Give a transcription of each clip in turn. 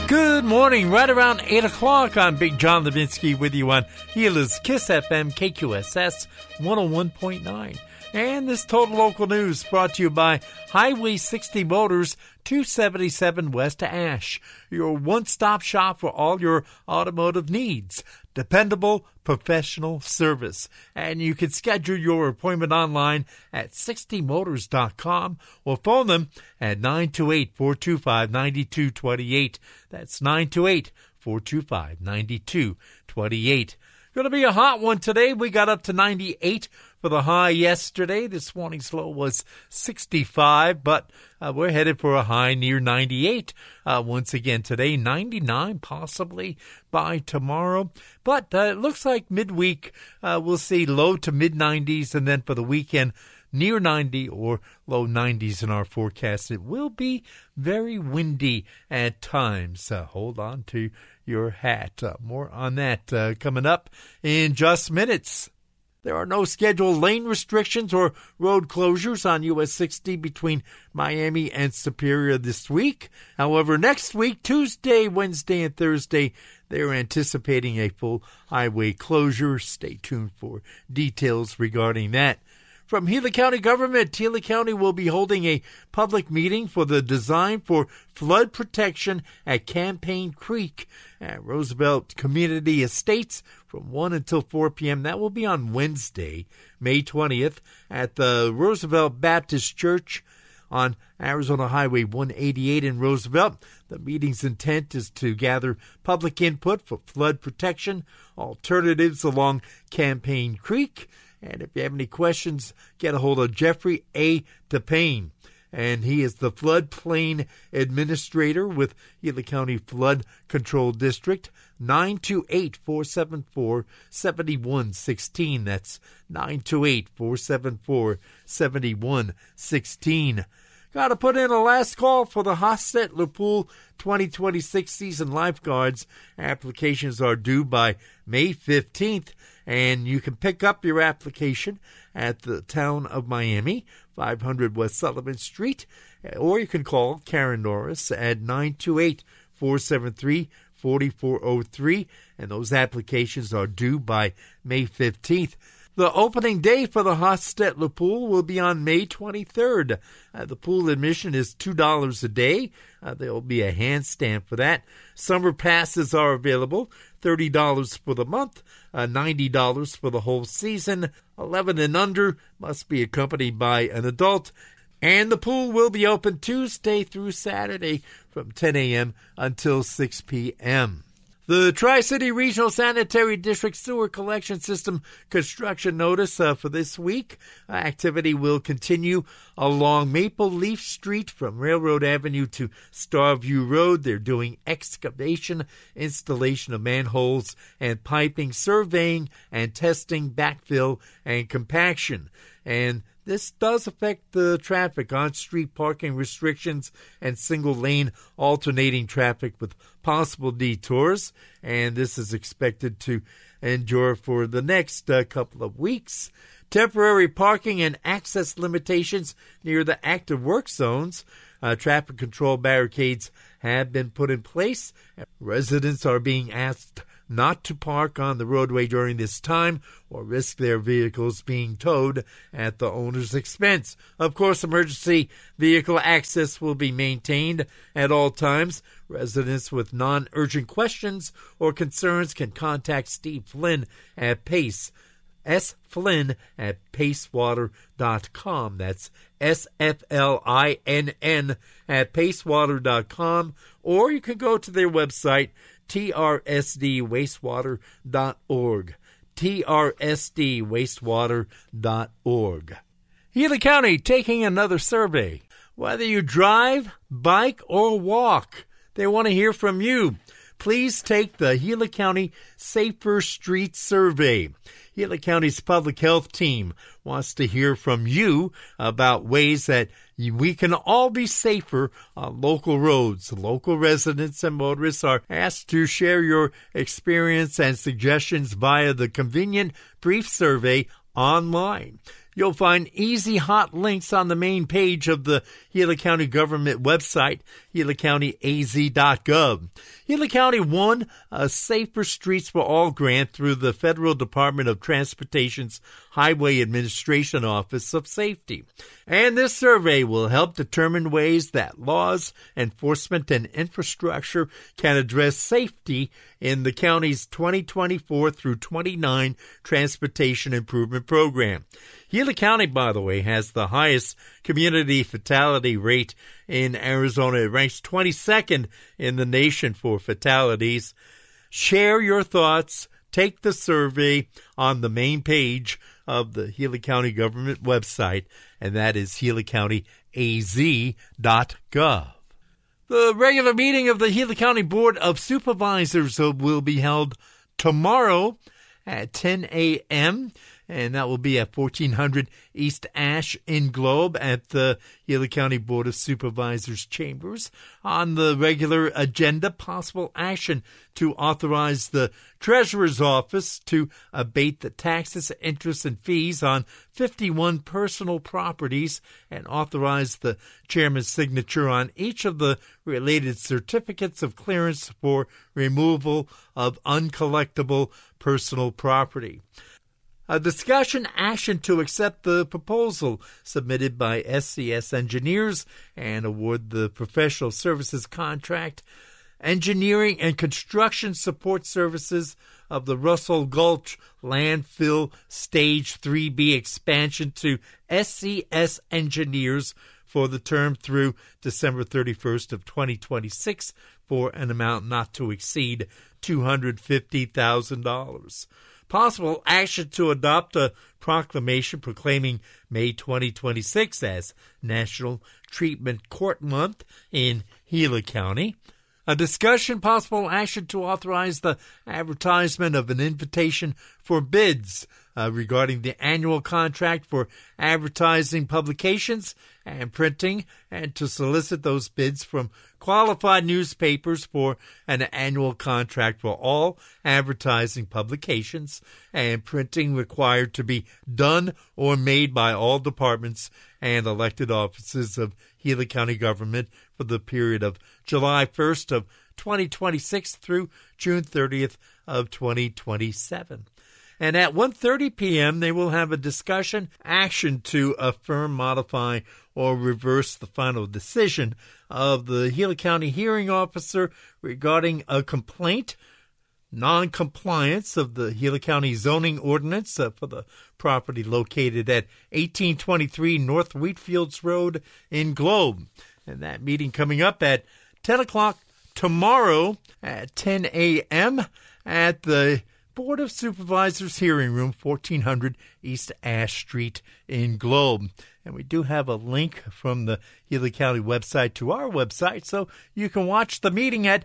Good morning. Right around 8 o'clock, I'm Big John Levinsky with you on Gila's Kiss FM KQSS 101.9. And this Total Local News brought to you by Highway 60 Motors, 277 West Ash, your one-stop shop for all your automotive needs. Dependable, professional service. And you can schedule your appointment online at 60motors.com or phone them at 928-425-9228. That's 928-425-9228. Going to be a hot one today. We got up to 98 for the high yesterday. This morning's low was 65, but we're headed for a high near 98 once again today. 99 possibly by tomorrow. But it looks like midweek we'll see low to mid-90s, and then for the weekend, near 90 or low 90s in our forecast. It will be very windy at times. Hold on to your hat. More on that coming up in just minutes. There are no scheduled lane restrictions or road closures on US 60 between Miami and Superior this week. However, next week, Tuesday, Wednesday, and Thursday, they're anticipating a full highway closure. Stay tuned for details regarding that. From Gila County government, Gila County will be holding a public meeting for the design for flood protection at Campaign Creek at Roosevelt Community Estates from 1 until 4 p.m. That will be on Wednesday, May 20th, at the Roosevelt Baptist Church on Arizona Highway 188 in Roosevelt. The meeting's intent is to gather public input for flood protection alternatives along Campaign Creek. And if you have any questions, get a hold of Jeffrey A. DePayne. And he is the floodplain administrator with Gila County Flood Control District, 928-474-7116. That's 928-474-7116. Got to put in a last call for the Hostetler Pool 2026 season lifeguards. Applications are due by May 15th, and you can pick up your application at the town of Miami, 500 West Sullivan Street, or you can call Karen Norris at 928-473-4403, and those applications are due by May 15th. The opening day for the Hostetler Pool will be on May 23rd. The pool admission is $2 a day. There will be a handstand for that. Summer passes are available, $30 for the month, $90 for the whole season. 11 and under must be accompanied by an adult. And the pool will be open Tuesday through Saturday from 10 a.m. until 6 p.m. The Tri-City Regional Sanitary District Sewer Collection System construction notice for this week. Activity will continue along Maple Leaf Street from Railroad Avenue to Starview Road. They're doing excavation, installation of manholes and piping, surveying and testing, backfill and compaction. And this does affect the traffic, on-street parking restrictions, and single-lane alternating traffic with possible detours. And this is expected to endure for the next couple of weeks. Temporary parking and access limitations near the active work zones. Traffic control barricades have been put in place. Residents are being asked not to park on the roadway during this time or risk their vehicles being towed at the owner's expense. Of course, emergency vehicle access will be maintained at all times. Residents with non-urgent questions or concerns can contact Steve Flynn at PACE, sflynn at pacewater.com. That's SFLINN at pacewater.com. Or you can go to their website, trsdwastewater.org. trsdwastewater.org. Gila County taking another survey. Whether you drive, bike, or walk, they want to hear from you. Please take the Gila County Safer Streets Survey. Gila County's public health team wants to hear from you about ways that we can all be safer on local roads. Local residents and motorists are asked to share your experience and suggestions via the convenient brief survey online. You'll find easy hot links on the main page of the Gila County government website, gilacountyaz.gov. Gila County won a Safer Streets for All grant through the Federal Department of Transportation's Highway Administration Office of Safety. And this survey will help determine ways that laws, enforcement, and infrastructure can address safety in the county's 2024 through 29 Transportation Improvement Program. Gila County, by the way, has the highest community fatality rate in Arizona. It ranks 22nd in the nation for fatalities. Share your thoughts. Take the survey on the main page of the Gila County government website, and that is gilacountyaz.gov. The regular meeting of the Gila County Board of Supervisors will be held tomorrow at 10 a.m., and that will be at 1400 East Ash in Globe at the Gila County Board of Supervisors chambers. On the regular agenda, possible action to authorize the Treasurer's Office to abate the taxes, interest, and fees on 51 personal properties and authorize the chairman's signature on each of the related certificates of clearance for removal of uncollectible personal property. A discussion action to accept the proposal submitted by SCS Engineers and award the professional services contract, engineering and construction support services of the Russell Gulch Landfill Stage 3B expansion to SCS Engineers for the term through December 31st of 2026 for an amount not to exceed $250,000. Possible action to adopt a proclamation proclaiming May 2026 as National Treatment Court Month in Gila County. A discussion, possible action to authorize the advertisement of an invitation for bids regarding the annual contract for advertising publications and printing, and to solicit those bids from qualified newspapers for an annual contract for all advertising publications and printing required to be done or made by all departments and elected offices of Gila County government for the period of July 1st of 2026 through June 30th of 2027. And at 1:30 p.m., they will have a discussion action to affirm, modify, or reverse the final decision of the Gila County hearing officer regarding a complaint, non-compliance of the Gila County zoning ordinance for the property located at 1823 North Wheatfields Road in Globe. And that meeting coming up at 10 o'clock tomorrow at 10 a.m. at the Board of Supervisors Hearing Room, 1400 East Ash Street in Globe. And we do have a link from the Gila County website to our website, so you can watch the meeting at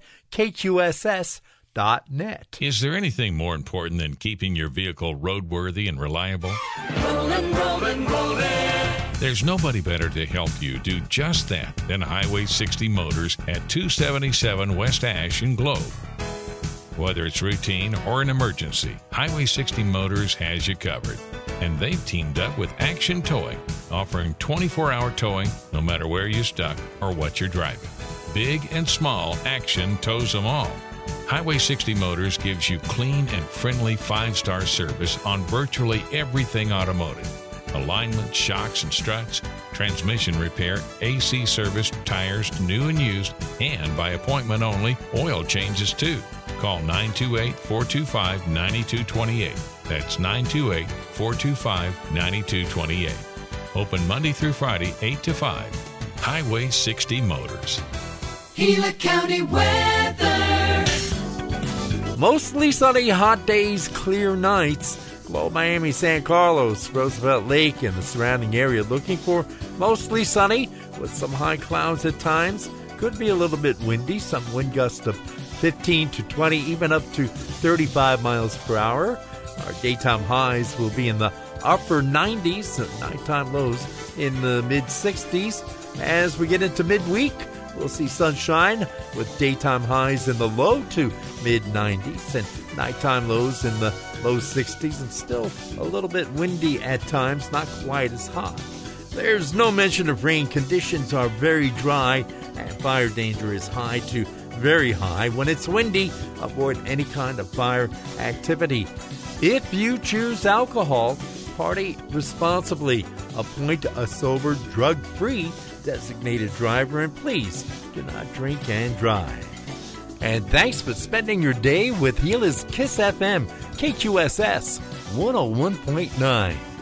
kqss.net. Is there anything more important than keeping your vehicle roadworthy and reliable? Rollin'. There's nobody better to help you do just that than Highway 60 Motors at 277 West Ash in Globe. Whether it's routine or an emergency, Highway 60 Motors has you covered. And they've teamed up with Action Towing, offering 24-hour towing no matter where you're stuck or what you're driving. Big and small, Action tows them all. Highway 60 Motors gives you clean and friendly 5-star service on virtually everything automotive. Alignment, shocks and struts, transmission repair, AC service, tires, new and used, and by appointment only, oil changes too. Call 928-425-9228. That's 928-425-9228. Open Monday through Friday, 8 to 5. Highway 60 Motors. Gila County weather. Mostly sunny, hot days, clear nights. Globe, Miami, San Carlos, Roosevelt Lake, and the surrounding area looking for mostly sunny with some high clouds at times. Could be a little bit windy, some wind gusts of 15 to 20, even up to 35 miles per hour. Our daytime highs will be in the upper 90s, nighttime lows in the mid-60s. As we get into midweek, We'll see sunshine with daytime highs in the low to mid-90s and nighttime lows in the low 60s, and still a little bit windy at times, not quite as hot. There's no mention of rain. Conditions are very dry, and fire danger is high to very high. When it's windy, avoid any kind of fire activity. If you choose alcohol, party responsibly. Appoint a sober, drug-free designated driver, and please do not drink and drive. And thanks for spending your day with Gila's Kiss FM, KQSS 101.9.